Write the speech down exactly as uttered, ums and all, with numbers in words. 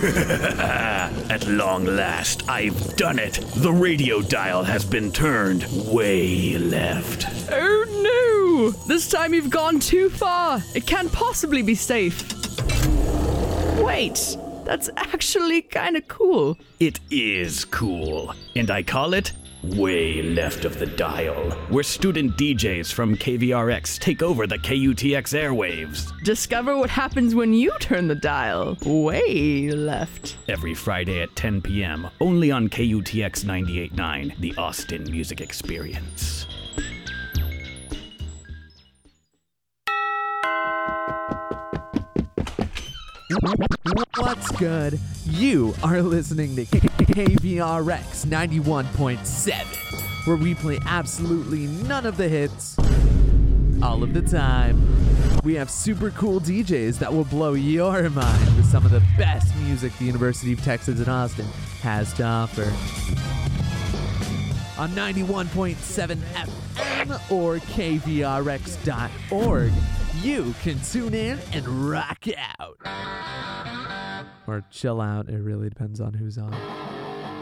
At long last, I've done it. The radio dial has been turned way left. Oh no! This time you've gone too far. It can't possibly be safe. Wait, that's actually kind of cool. It is cool, and I call it Way Left of the Dial, where student D Js from K V R X take over the K U T X airwaves. Discover what happens when you turn the dial way left. Every Friday at ten p.m., only on K U T X ninety-eight point nine, the Austin Music Experience. What's good? You are listening to K V R X ninety-one point seven, where we play absolutely none of the hits all of the time. We have super cool D Js that will blow your mind with some of the best music the University of Texas at Austin has to offer. On ninety-one point seven F M or K V R X dot org, you can tune in and rock out. Or chill out, it really depends on who's on.